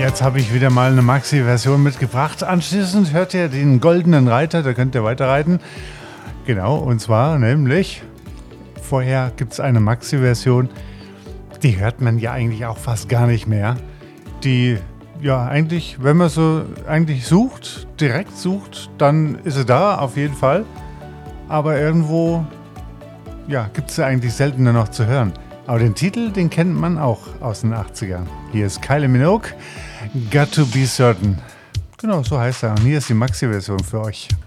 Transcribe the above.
Jetzt habe ich wieder mal eine Maxi-Version mitgebracht. Anschließend hört ihr den Goldenen Reiter, da könnt ihr weiterreiten. Genau, und zwar nämlich, vorher gibt es eine Maxi-Version, die hört man ja eigentlich auch fast gar nicht mehr. Die, ja eigentlich, wenn man so eigentlich sucht, direkt sucht, dann ist sie da, auf jeden Fall. Aber irgendwo, ja, gibt es sie eigentlich seltener noch zu hören. Aber den Titel, den kennt man auch aus den 80ern. Hier ist Kylie Minogue, Got to Be Certain. Genau, so heißt er. Und hier ist die Maxi-Version für euch.